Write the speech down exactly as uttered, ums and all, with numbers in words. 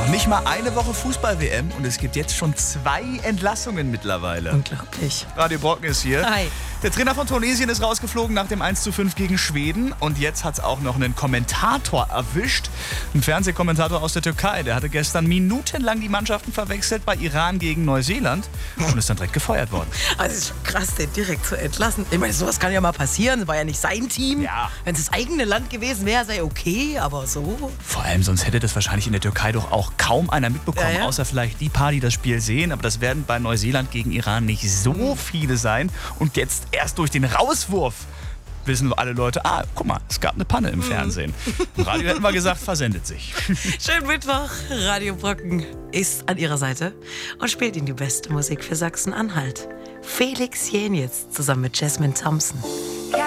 Nicht mal eine Woche Fußball-W M und es gibt jetzt schon zwei Entlassungen mittlerweile. Unglaublich. Radio Brocken ist hier. Hi. Der Trainer von Tunesien ist rausgeflogen nach dem eins zu fünf gegen Schweden. Und jetzt hat es auch noch einen Kommentator erwischt. Ein Fernsehkommentator aus der Türkei. Der hatte gestern minutenlang die Mannschaften verwechselt bei Iran gegen Neuseeland und ist dann direkt gefeuert worden. Also es ist schon krass, den direkt zu entlassen. Ich meine, sowas kann ja mal passieren. Das war ja nicht sein Team. Ja. Wenn es das eigene Land gewesen wäre, sei okay, aber so. Vor allem, sonst hätte das wahrscheinlich in der Türkei doch auch kaum einer mitbekommen. Ja, ja. Außer vielleicht die paar, die das Spiel sehen. Aber das werden bei Neuseeland gegen Iran nicht so viele sein. Und jetzt erst durch den Rauswurf wissen alle Leute, ah, guck mal, es gab eine Panne im Fernsehen. Im Radio hätten wir gesagt, versendet sich. Schönen Mittwoch. Radio Brocken ist an ihrer Seite und spielt ihnen die beste Musik für Sachsen-Anhalt. Felix Jenitz zusammen mit Jasmine Thompson.